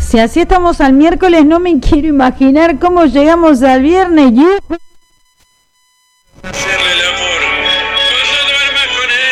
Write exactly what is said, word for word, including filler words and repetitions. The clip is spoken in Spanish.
Si así estamos al miércoles, no me quiero imaginar cómo llegamos al viernes.